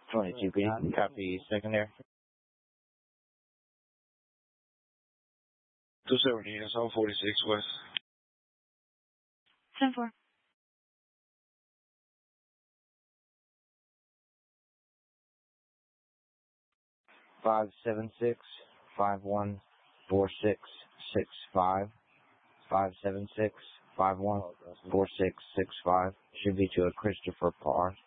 22B, copy secondary. 270, that's on 46 West. 10-4. Five 576-514665. 576-514665. Should be to a Christopher Parr.